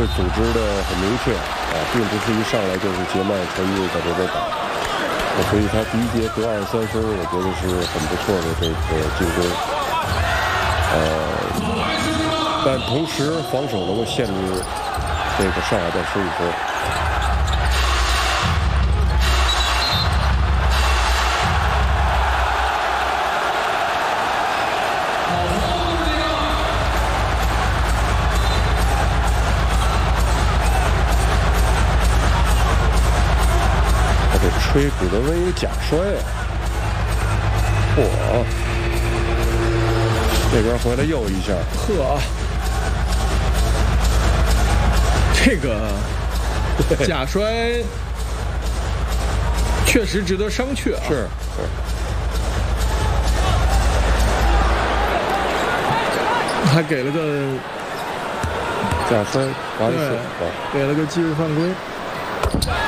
组织的很明确啊，并不是一上来就是节麦传运在这边打。所以他第一节得23分，我觉得是很不错的这个进攻。但同时防守能够限制这个上海队15分。吹古德温有假摔啊！嚯！这边回来又一下， 呵，这个假摔确实值得商榷啊！ 是。 还给了个假摔，罚一次， 给了个技术犯规。